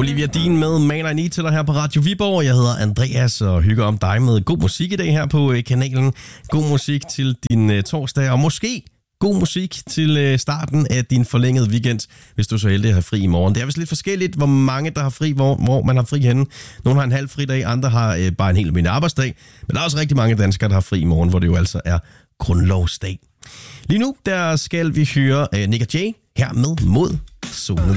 Olivia Dean med Man I Need til dig her på Radio Viborg. Jeg hedder Andreas og hygger om dig med god musik i dag her på kanalen. God musik til din torsdag, og måske god musik til starten af din forlængede weekend, hvis du er så heldig at have fri i morgen. Det er vist lidt forskelligt, hvor mange der har fri, hvor man har fri henne. Nogle har en halv fridag, andre har bare en helt almindelig arbejdsdag. Men der er også rigtig mange danskere, der har fri i morgen, hvor det jo altså er grundlovsdag. Lige nu, der skal vi høre Nick og Jay her med Mod Solen.